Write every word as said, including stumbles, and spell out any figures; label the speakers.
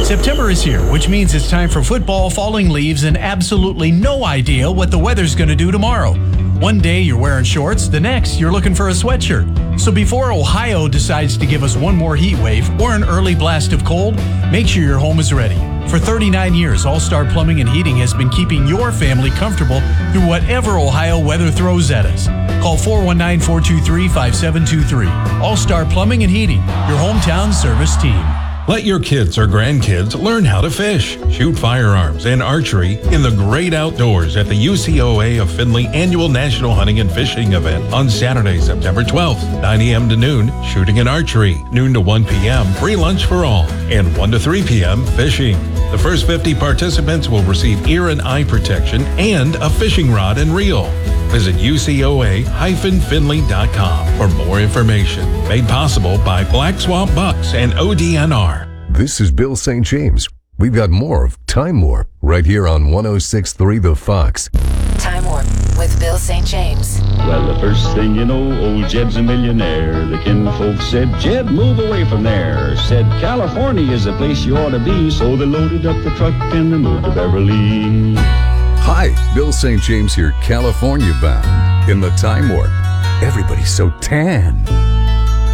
Speaker 1: September is here, which means it's time for football, falling leaves, and absolutely no idea what the weather's going to do tomorrow. One day you're wearing shorts, the next you're looking for a sweatshirt. So before Ohio decides to give us one more heat wave or an early blast of cold, make sure your home is ready. For thirty-nine years, All-Star Plumbing and Heating has been keeping your family comfortable through whatever Ohio weather throws at us. Call four one nine, four two three, five seven two three. All-Star Plumbing and Heating, your hometown service team.
Speaker 2: Let your kids or grandkids learn how to fish, shoot firearms, and archery in the great outdoors at the U C O A of Findlay Annual National Hunting and Fishing Event on Saturday, September twelfth, nine a.m. to noon, shooting and archery, noon to one p.m., free lunch for all, and one to three p.m., fishing. The first fifty participants will receive ear and eye protection and a fishing rod and reel. Visit U C O A Findlay dot com for more information. Made possible by Black Swamp Bucks and O D N R.
Speaker 3: This is Bill Saint James. We've got more of Time Warp right here on one oh six point three The Fox.
Speaker 4: Time Warp with Bill Saint James.
Speaker 5: Well, the first thing you know, old Jed's a millionaire. The kinfolk said, Jed, move away from there. Said, California is the place you ought to be. So they loaded up the truck and they moved to Beverly.
Speaker 3: Hi, Bill Saint James here, California bound. In the Time Warp, everybody's so tan.